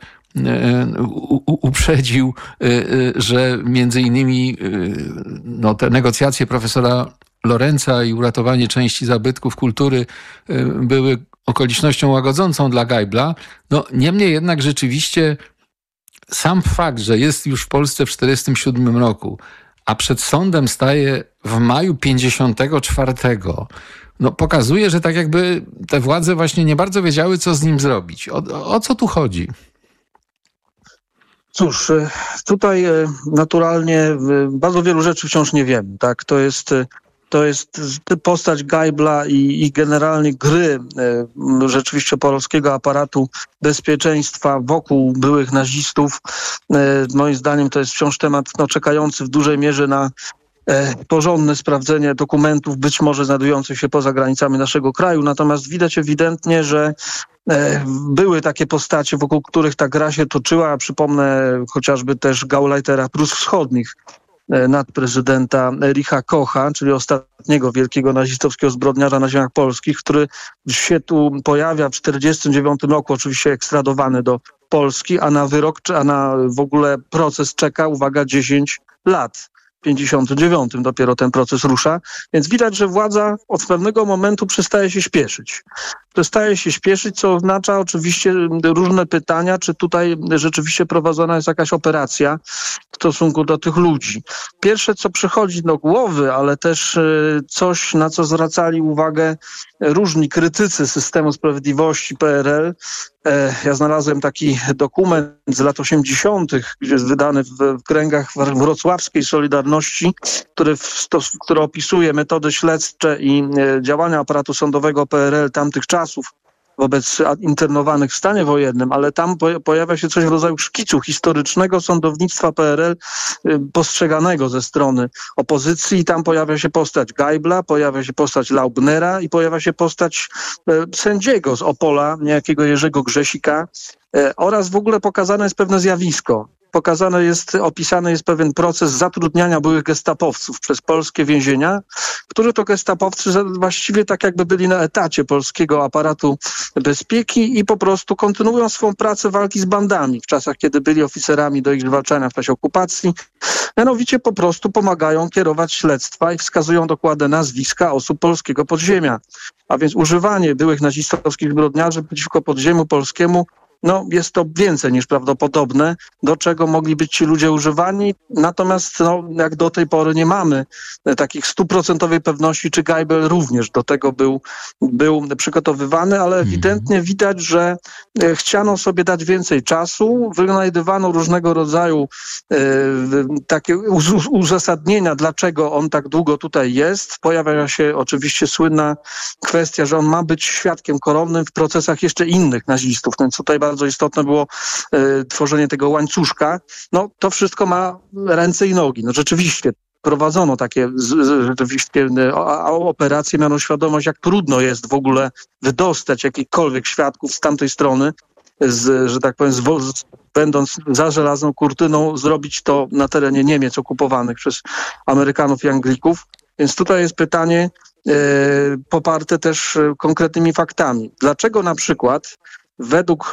uprzedził, że między innymi no, te negocjacje profesora Lorenza i uratowanie części zabytków kultury były okolicznością łagodzącą dla Geibla. No, niemniej jednak rzeczywiście sam fakt, że jest już w Polsce w tysiąc dziewięćset czterdziestym siódmym roku, a przed sądem staje w maju pięćdziesiątego czwartego, no, pokazuje, że tak jakby te władze właśnie nie bardzo wiedziały, co z nim zrobić. O, o co tu chodzi? Cóż, tutaj naturalnie bardzo wielu rzeczy wciąż nie wiemy. Tak? To jest, to jest postać Geibla i, i generalnie gry rzeczywiście polskiego aparatu bezpieczeństwa wokół byłych nazistów. Moim zdaniem to jest wciąż temat no, czekający w dużej mierze na porządne sprawdzenie dokumentów, być może znajdujących się poza granicami naszego kraju. Natomiast widać ewidentnie, że były takie postacie, wokół których ta gra się toczyła. Przypomnę chociażby też Gauleitera Prus Wschodnich, nadprezydenta Ericha Kocha, czyli ostatniego wielkiego nazistowskiego zbrodniarza na ziemiach polskich, który się tu pojawia w tysiąc dziewięćset czterdziestym dziewiątym roku, oczywiście ekstradowany do Polski, a na wyrok, a na w ogóle proces czeka, uwaga, dziesięć lat. W pięćdziesiątym dziewiątym dopiero ten proces rusza, więc widać, że władza od pewnego momentu przestaje się śpieszyć. Przestaje się śpieszyć, co oznacza oczywiście różne pytania, czy tutaj rzeczywiście prowadzona jest jakaś operacja w stosunku do tych ludzi. Pierwsze, co przychodzi do głowy, ale też coś, na co zwracali uwagę różni krytycy systemu sprawiedliwości P R L. Ja znalazłem taki dokument z lat osiemdziesiątych, gdzie jest wydany w kręgach wrocławskiej Solidarności, który, w, który opisuje metody śledcze i działania aparatu sądowego P R L tamtych czasów wobec internowanych w stanie wojennym, ale tam pojawia się coś w rodzaju szkicu historycznego sądownictwa P R L postrzeganego ze strony opozycji i tam pojawia się postać Geibla, pojawia się postać Laubnera i pojawia się postać sędziego z Opola, niejakiego Jerzego Grzesika oraz w ogóle pokazane jest pewne zjawisko. Pokazane jest, opisany jest pewien proces zatrudniania byłych gestapowców przez polskie więzienia, którzy to gestapowcy właściwie tak jakby byli na etacie polskiego aparatu bezpieki i po prostu kontynuują swoją pracę walki z bandami w czasach, kiedy byli oficerami do ich zwalczania w czasie okupacji. Mianowicie po prostu pomagają kierować śledztwa i wskazują dokładne nazwiska osób polskiego podziemia. A więc używanie byłych nazistowskich zbrodniarzy przeciwko podziemiu polskiemu, no jest to więcej niż prawdopodobne, do czego mogli być ci ludzie używani. Natomiast no, jak do tej pory nie mamy takich stuprocentowej pewności, czy Geibel również do tego był, był przygotowywany, ale ewidentnie widać, że chciano sobie dać więcej czasu, wynajdywano różnego rodzaju e, takie uz- uzasadnienia, dlaczego on tak długo tutaj jest. Pojawia się oczywiście słynna kwestia, że on ma być świadkiem koronnym w procesach jeszcze innych nazistów, więc tutaj bardzo istotne było e, tworzenie tego łańcuszka. No to wszystko ma ręce i nogi. No rzeczywiście prowadzono takie z, z, rzeczywiście operacje, miano świadomość, jak trudno jest w ogóle wydostać jakichkolwiek świadków z tamtej strony, z, że tak powiem, z, z, będąc za żelazną kurtyną, zrobić to na terenie Niemiec okupowanych przez Amerykanów i Anglików. Więc tutaj jest pytanie e, poparte też konkretnymi faktami. Dlaczego na przykład według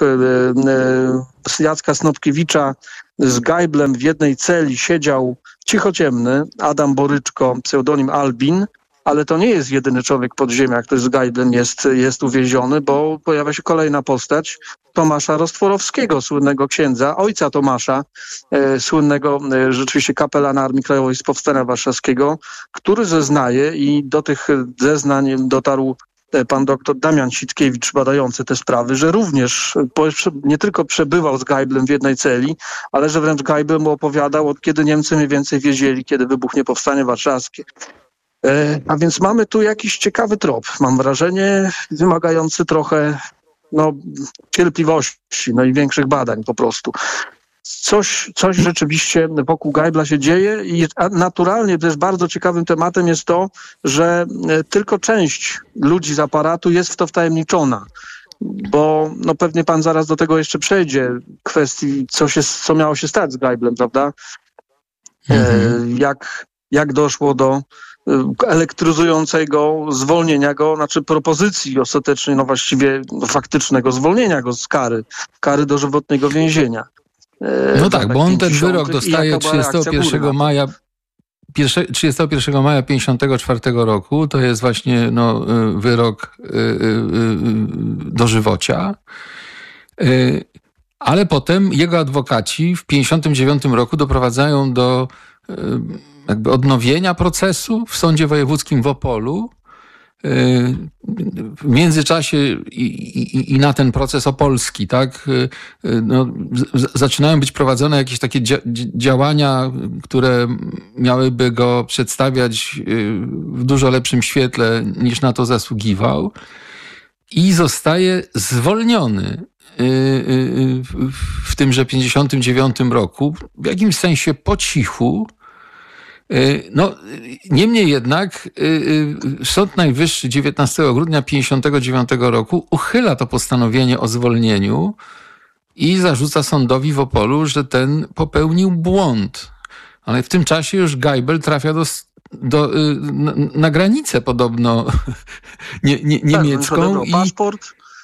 e, Jacka Snopkiewicza z Geiblem w jednej celi siedział cichociemny Adam Boryczko, pseudonim Albin, ale to nie jest jedyny człowiek podziemia, który z Geiblem jest, jest uwieziony, bo pojawia się kolejna postać Tomasza Rostworowskiego, słynnego księdza, ojca Tomasza, e, słynnego e, rzeczywiście kapelana Armii Krajowej z Powstania Warszawskiego, który zeznaje i do tych zeznań dotarł pan doktor Damian Sitkiewicz, badający te sprawy, że również nie tylko przebywał z Geiblem w jednej celi, ale że wręcz Geibel mu opowiadał, od kiedy Niemcy mniej więcej wiedzieli, kiedy wybuchnie Powstanie Warszawskie. E, a więc mamy tu jakiś ciekawy trop, mam wrażenie, wymagający trochę no, cierpliwości, no i większych badań po prostu. Coś, coś rzeczywiście wokół Geibla się dzieje i naturalnie też bardzo ciekawym tematem jest to, że tylko część ludzi z aparatu jest w to wtajemniczona. Bo no pewnie pan zaraz do tego jeszcze przejdzie, kwestii, co, się, co miało się stać z Geiblem, prawda? Mhm. E, jak, jak doszło do elektryzującego zwolnienia go, znaczy propozycji ostatecznej, no właściwie no, faktycznego zwolnienia go z kary, kary dożywotniego więzienia. No tak, bo on ten wyrok dostaje trzydziestego pierwszego maja trzydziestego pierwszego maja pięćdziesiątego czwartego roku. To jest właśnie no, wyrok dożywocia. Ale potem jego adwokaci w pięćdziesiątym dziewiątym roku doprowadzają do jakby odnowienia procesu w Sądzie Wojewódzkim w Opolu. W międzyczasie i, i, i na ten proces opolski, tak, no, z, zaczynają być prowadzone jakieś takie dzia, działania, które miałyby go przedstawiać w dużo lepszym świetle niż na to zasługiwał i zostaje zwolniony w tymże pięćdziesiątym dziewiątym roku, w jakimś sensie po cichu. No, niemniej jednak Sąd Najwyższy dziewiętnastego grudnia pięćdziesiątego dziewiątego roku uchyla to postanowienie o zwolnieniu i zarzuca sądowi w Opolu, że ten popełnił błąd. Ale w tym czasie już Geibel trafia do, do, na, na granicę podobno nie, nie, niemiecką. Tak, i paszport.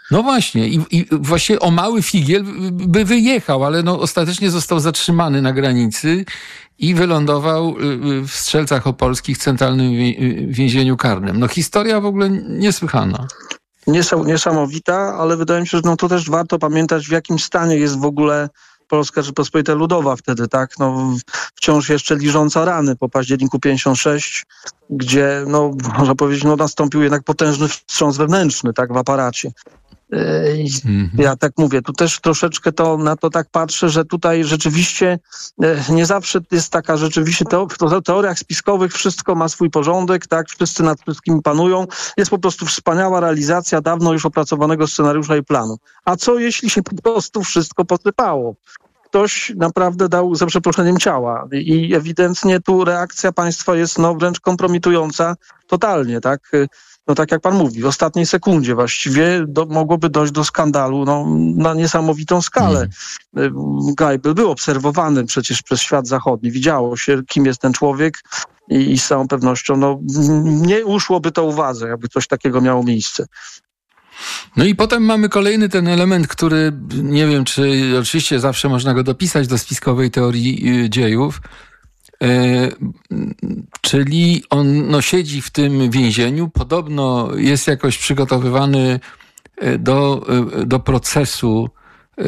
No właśnie i, i właśnie o mały figiel by wyjechał, ale no ostatecznie został zatrzymany na granicy i wylądował w Strzelcach Opolskich, centralnym więzieniu karnym. No historia w ogóle niesłychana. Niesamowita, ale wydaje mi się, że no to też warto pamiętać, w jakim stanie jest w ogóle Polska Rzeczpospolita Ludowa wtedy, tak? No, wciąż jeszcze liżąca rany po październiku pięćdziesiątym szóstym, gdzie, no, można powiedzieć, no, nastąpił jednak potężny wstrząs wewnętrzny, tak, w aparacie. Ja tak mówię, tu też troszeczkę to na to tak patrzę, że tutaj rzeczywiście nie zawsze jest taka rzeczywiście to w teoriach spiskowych wszystko ma swój porządek, tak, wszyscy nad wszystkim panują. Jest po prostu wspaniała realizacja dawno już opracowanego scenariusza i planu. A co jeśli się po prostu wszystko posypało? Ktoś naprawdę dał za przeproszeniem ciała i ewidentnie tu reakcja państwa jest no wręcz kompromitująca totalnie, tak? No tak jak pan mówi, w ostatniej sekundzie właściwie do, mogłoby dojść do skandalu no, na niesamowitą skalę. Mm. Geibel był obserwowany przecież przez świat zachodni. Widziało się, kim jest ten człowiek i, i z całą pewnością no, nie uszłoby to uwadze, jakby coś takiego miało miejsce. No i potem mamy kolejny ten element, który nie wiem, czy oczywiście zawsze można go dopisać do spiskowej teorii dziejów, Yy, czyli on no, siedzi w tym więzieniu, podobno jest jakoś przygotowywany do, do procesu, yy,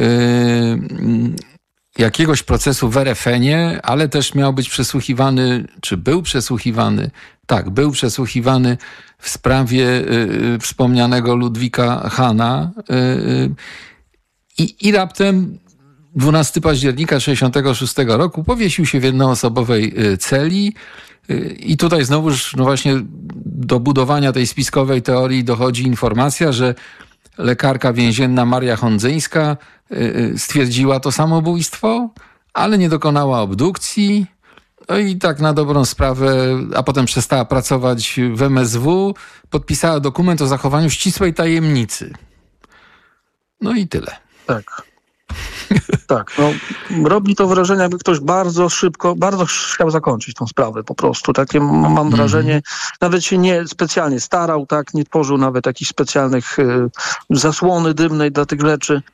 jakiegoś procesu w er ef enie, ale też miał być przesłuchiwany, czy był przesłuchiwany, tak, był przesłuchiwany w sprawie yy, wspomnianego Ludwika Hana yy, i, i raptem dwunastego października tysiąc dziewięćset sześćdziesiątego szóstego roku powiesił się w jednoosobowej celi i tutaj znowuż no właśnie do budowania tej spiskowej teorii dochodzi informacja, że lekarka więzienna Maria Hondzyńska stwierdziła to samobójstwo, ale nie dokonała obdukcji. No i tak na dobrą sprawę, a potem przestała pracować w em es wu, podpisała dokument o zachowaniu ścisłej tajemnicy. No i tyle. Tak. Tak, no, robi to wrażenie, jakby ktoś bardzo szybko, bardzo chciał zakończyć tą sprawę po prostu. Takie mam wrażenie, mm-hmm. nawet się nie specjalnie starał, tak, nie tworzył nawet jakichś specjalnych y, zasłony dymnej dla tych rzeczy.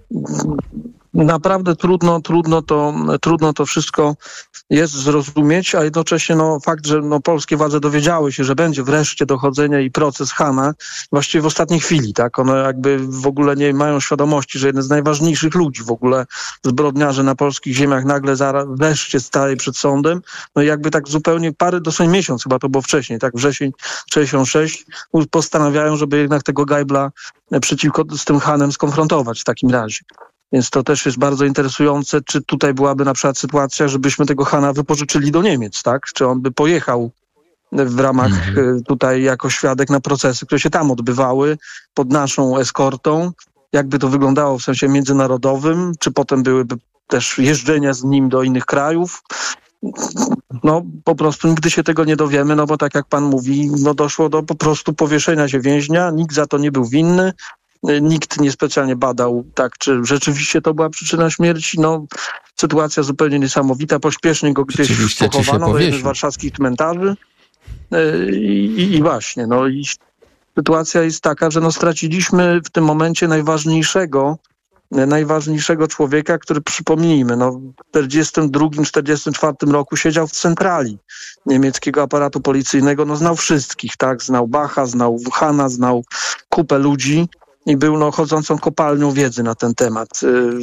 Naprawdę trudno, trudno to, trudno to wszystko jest zrozumieć, a jednocześnie no, fakt, że no, polskie władze dowiedziały się, że będzie wreszcie dochodzenie i proces Hana właściwie w ostatniej chwili, tak? One jakby w ogóle nie mają świadomości, że jeden z najważniejszych ludzi w ogóle zbrodniarzy na polskich ziemiach nagle zaraz wreszcie staje przed sądem. No i jakby tak zupełnie parę, dosłownie miesiąc chyba to było wcześniej, tak? Wrzesień sześćdziesiąty szósty postanawiają, żeby jednak tego Geibla przeciwko z tym Hanem skonfrontować w takim razie. Więc to też jest bardzo interesujące, czy tutaj byłaby na przykład sytuacja, żebyśmy tego Hana wypożyczyli do Niemiec, tak? Czy on by pojechał w ramach mhm. tutaj jako świadek na procesy, które się tam odbywały pod naszą eskortą. Jakby to wyglądało w sensie międzynarodowym, czy potem byłyby też jeżdżenia z nim do innych krajów. No po prostu nigdy się tego nie dowiemy, no bo tak jak pan mówi, no doszło do po prostu powieszenia się więźnia, nikt za to nie był winny. Nikt niespecjalnie badał, tak, czy rzeczywiście to była przyczyna śmierci. No, sytuacja zupełnie niesamowita. Pośpiesznie go gdzieś pochowano do jednych z warszawskich cmentarzy. I, i właśnie, no i sytuacja jest taka, że no straciliśmy w tym momencie najważniejszego, najważniejszego człowieka, który, przypomnijmy, no w czterdziestym drugim, czterdziestym czwartym roku siedział w centrali niemieckiego aparatu policyjnego, no znał wszystkich, tak, znał Bacha, znał Hana, znał kupę ludzi. I był no, chodzącą kopalnią wiedzy na ten temat.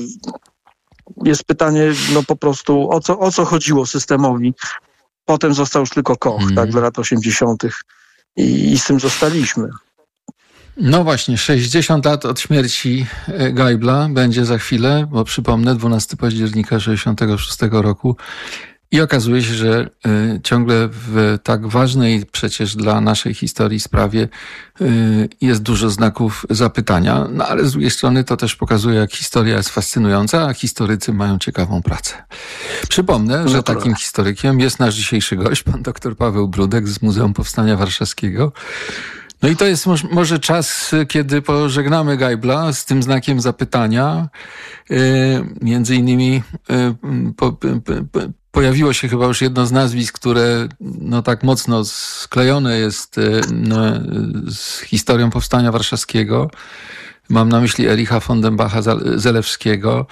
Jest pytanie no po prostu, o co, o co chodziło systemowi. Potem został już tylko Koch, mm. tak, w lat osiemdziesiątych I, i z tym zostaliśmy. No właśnie, sześćdziesiąt lat od śmierci Geibla będzie za chwilę, bo przypomnę, dwunastego października sześćdziesiątego szóstego roku. I okazuje się, że y, ciągle w tak ważnej przecież dla naszej historii sprawie y, jest dużo znaków zapytania, no ale z drugiej strony to też pokazuje, jak historia jest fascynująca, a historycy mają ciekawą pracę. Przypomnę, że takim historykiem jest nasz dzisiejszy gość, pan dr Paweł Brudek z Muzeum Powstania Warszawskiego. No i to jest może czas, kiedy pożegnamy Geibla z tym znakiem zapytania. Yy, między innymi yy, po, po, po, pojawiło się chyba już jedno z nazwisk, które no tak mocno sklejone jest yy, no, z historią Powstania Warszawskiego. mam na myśli Ericha Fondenbacha-Zelewskiego,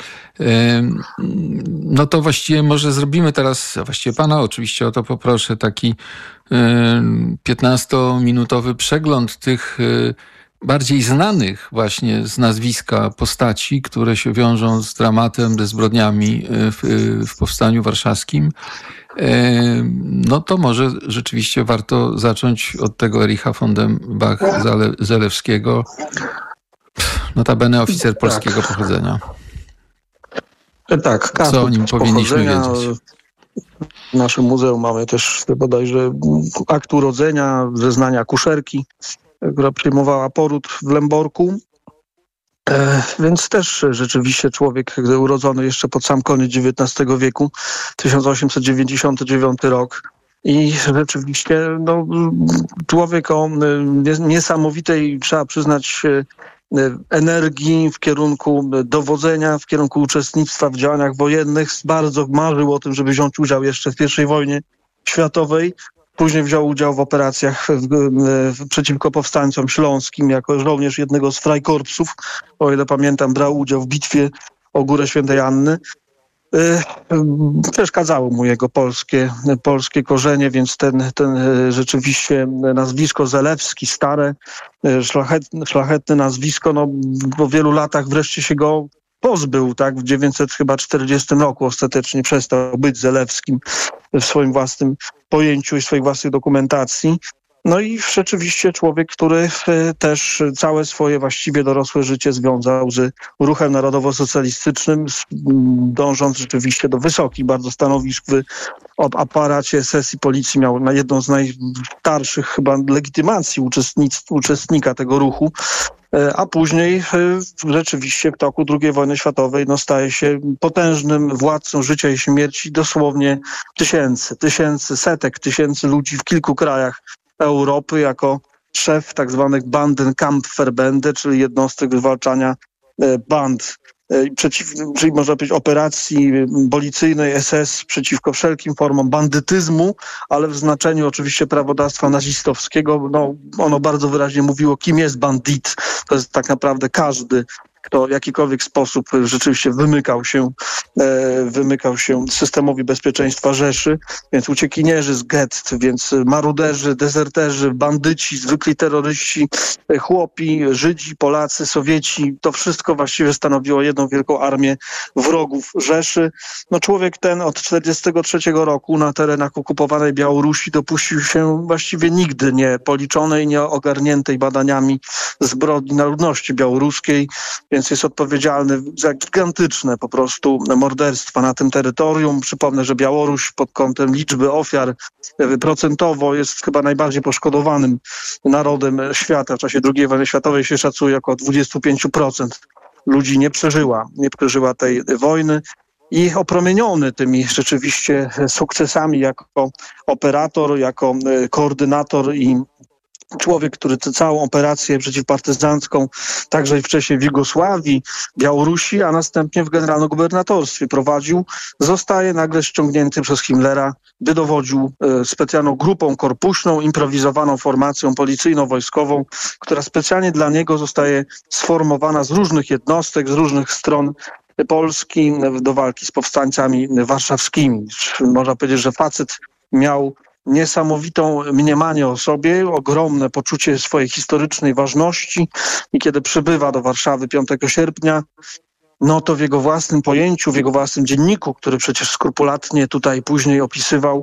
no to właściwie może zrobimy teraz, właściwie pana oczywiście o to poproszę, taki piętnastominutowy przegląd tych bardziej znanych właśnie z nazwiska postaci, które się wiążą z dramatem, ze zbrodniami w, w Powstaniu Warszawskim. No to może rzeczywiście warto zacząć od tego Ericha Fondenbach-Zelewskiego, notabene oficer polskiego pochodzenia. Tak, co o nim powinniśmy wiedzieć? W naszym muzeum mamy też bodajże akt urodzenia, zeznania akuszerki, która przyjmowała poród w Lęborku. E, więc też rzeczywiście człowiek urodzony jeszcze pod sam koniec dziewiętnastego wieku, tysiąc osiemset dziewięćdziesiąty dziewiąty rok. I rzeczywiście no, człowiek o niesamowitej, trzeba przyznać, energii w kierunku dowodzenia, w kierunku uczestnictwa w działaniach wojennych. Bardzo marzył o tym, żeby wziąć udział jeszcze w pierwszej wojnie światowej. Później wziął udział w operacjach w, w, przeciwko powstańcom śląskim jako żołnierz jednego z Freikorpsów. O ile pamiętam, brał udział w bitwie o Górę Świętej Anny. Przeszkadzało mu jego polskie, polskie korzenie, więc ten, ten rzeczywiście nazwisko Zelewski, stare, szlachetne, szlachetne nazwisko, no po wielu latach wreszcie się go pozbył, tak? W dziewięćset czterdziestym roku ostatecznie przestał być Zelewskim w swoim własnym pojęciu i swojej własnej dokumentacji. No i rzeczywiście człowiek, który też całe swoje właściwie dorosłe życie związał z ruchem narodowo-socjalistycznym, dążąc rzeczywiście do wysokich bardzo stanowisk w aparacie sesji policji. Miał na jedną z najstarszych chyba legitymacji uczestnika tego ruchu, a później rzeczywiście w toku drugiej wojny światowej no, staje się potężnym władcą życia i śmierci dosłownie tysięcy, tysięcy, setek tysięcy ludzi w kilku krajach Europy jako szef tak zwanych Bandenkampfverbände, czyli jednostek zwalczania band, przeciw, czyli można powiedzieć operacji policyjnej S S przeciwko wszelkim formom bandytyzmu, ale w znaczeniu oczywiście prawodawstwa nazistowskiego. No, ono bardzo wyraźnie mówiło, kim jest bandit. To jest tak naprawdę każdy, kto w jakikolwiek sposób rzeczywiście wymykał się, e, wymykał się systemowi bezpieczeństwa Rzeszy, więc uciekinierzy z gett, więc maruderzy, dezerterzy, bandyci, zwykli terroryści, chłopi, Żydzi, Polacy, Sowieci, to wszystko właściwie stanowiło jedną wielką armię wrogów Rzeszy. No człowiek ten od czterdziestego trzeciego roku na terenach okupowanej Białorusi dopuścił się właściwie nigdy nie policzonej, nie ogarniętej badaniami zbrodni na ludności białoruskiej, więc jest odpowiedzialny za gigantyczne po prostu morderstwa na tym terytorium. Przypomnę, że Białoruś pod kątem liczby ofiar procentowo jest chyba najbardziej poszkodowanym narodem świata. W czasie drugiej wojny światowej się szacuje około dwadzieścia pięć procent ludzi nie przeżyła, nie przeżyła tej wojny. I opromieniony tymi rzeczywiście sukcesami jako operator, jako koordynator i człowiek, który tę całą operację przeciwpartyzancką także i wcześniej w Jugosławii, Białorusi, a następnie w generalno-gubernatorstwie prowadził, zostaje nagle ściągnięty przez Himmlera, by dowodził e, specjalną grupą korpuśną, improwizowaną formacją policyjno-wojskową, która specjalnie dla niego zostaje sformowana z różnych jednostek, z różnych stron Polski do walki z powstańcami warszawskimi. Można powiedzieć, że facet miał niesamowitą mniemanie o sobie, ogromne poczucie swojej historycznej ważności i kiedy przybywa do Warszawy piątego sierpnia, no to w jego własnym pojęciu, w jego własnym dzienniku, który przecież skrupulatnie tutaj później opisywał,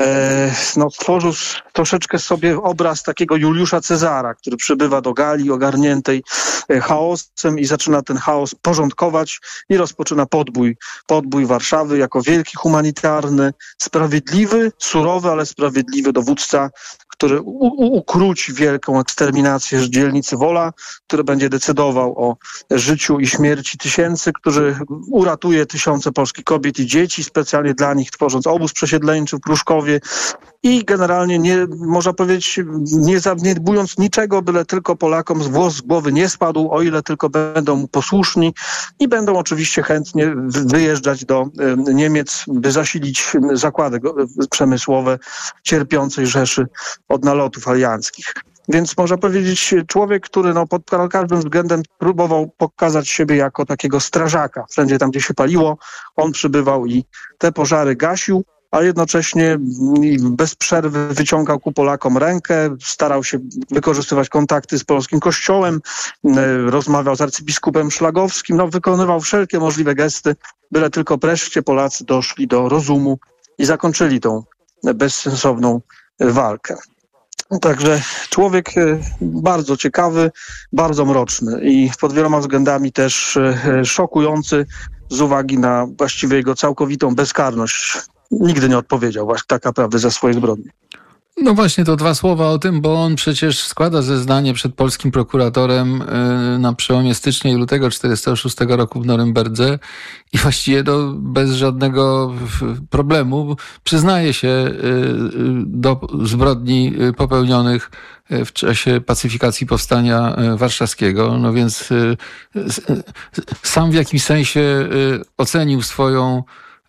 e, no stworzył troszeczkę sobie obraz takiego Juliusza Cezara, który przybywa do Galii ogarniętej chaosem i zaczyna ten chaos porządkować i rozpoczyna podbój. Podbój Warszawy jako wielki, humanitarny, sprawiedliwy, surowy, ale sprawiedliwy dowódca, który u- u- ukróci wielką eksterminację dzielnicy Wola, który będzie decydował o życiu i śmierci tysięcy, który uratuje tysiące polskich kobiet i dzieci, specjalnie dla nich tworząc obóz przesiedleńczy w Pruszkowie i generalnie nie, można powiedzieć, nie zaniedbując niczego, byle tylko Polakom z włos z głowy nie spadł, o ile tylko będą mu posłuszni i będą oczywiście chętnie wyjeżdżać do Niemiec, by zasilić zakłady przemysłowe cierpiącej Rzeszy od nalotów alianckich. Więc można powiedzieć, człowiek, który no, pod każdym względem próbował pokazać siebie jako takiego strażaka. Wszędzie tam, gdzie się paliło, on przybywał i te pożary gasił, a jednocześnie bez przerwy wyciągał ku Polakom rękę, starał się wykorzystywać kontakty z polskim kościołem, rozmawiał z arcybiskupem Szlagowskim, no, wykonywał wszelkie możliwe gesty, byle tylko wreszcie Polacy doszli do rozumu i zakończyli tą bezsensowną walkę. Także człowiek bardzo ciekawy, bardzo mroczny i pod wieloma względami też szokujący z uwagi na właściwie jego całkowitą bezkarność. Nigdy nie odpowiedział właśnie tak naprawdę za swoje zbrodnie. No właśnie, to dwa słowa o tym, bo on przecież składa zeznanie przed polskim prokuratorem na przełomie stycznia i lutego tysiąc dziewięćset czterdziestego szóstego roku w Norymberdze i właściwie no, bez żadnego problemu przyznaje się do zbrodni popełnionych w czasie pacyfikacji powstania warszawskiego. No więc sam w jakimś sensie ocenił swoją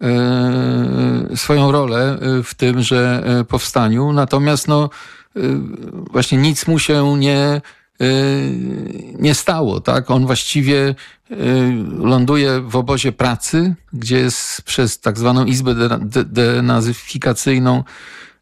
swoją rolę w tymże powstaniu. Natomiast no właśnie nic mu się nie, nie stało, tak? On właściwie ląduje w obozie pracy, gdzie jest przez tak zwaną izbę denazyfikacyjną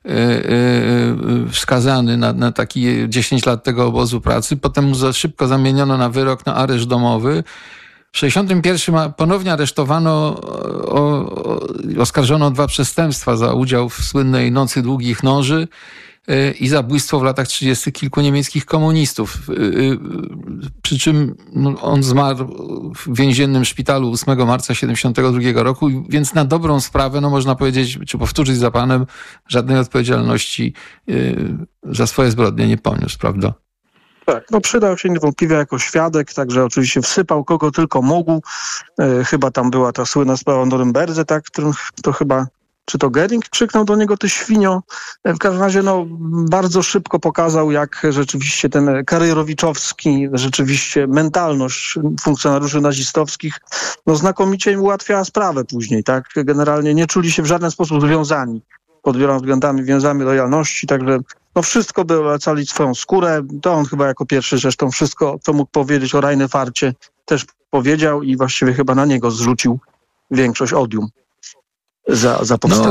wskazany na, na taki dziesięć lat tego obozu pracy. Potem mu za szybko zamieniono na wyrok na areszt domowy. W sześćdziesiątym pierwszym ponownie aresztowano, o, o, oskarżono o dwa przestępstwa za udział w słynnej Nocy Długich Noży i zabójstwo w latach trzydziestych kilku niemieckich komunistów. Przy czym on zmarł w więziennym szpitalu ósmego marca siedemdziesiątego drugiego roku, więc na dobrą sprawę, no można powiedzieć, czy powtórzyć za panem, żadnej odpowiedzialności za swoje zbrodnie nie poniósł, prawda? Tak, no przydał się niewątpliwie jako świadek, także oczywiście wsypał kogo tylko mógł. E, chyba tam była ta słynna sprawa o Norymberdze, tak, w którym to chyba, czy to Goering krzyknął do niego ty świnio. E, w każdym razie no bardzo szybko pokazał, jak rzeczywiście ten karierowiczowski, rzeczywiście mentalność funkcjonariuszy nazistowskich, no znakomicie im ułatwiała sprawę później, tak. Generalnie nie czuli się w żaden sposób związani pod wieloma względami, więzami lojalności, także no wszystko by ocalić swoją skórę. To on chyba jako pierwszy zresztą wszystko, co mógł powiedzieć o Rheinefarcie, też powiedział i właściwie chyba na niego zrzucił większość odium za, za powstanie.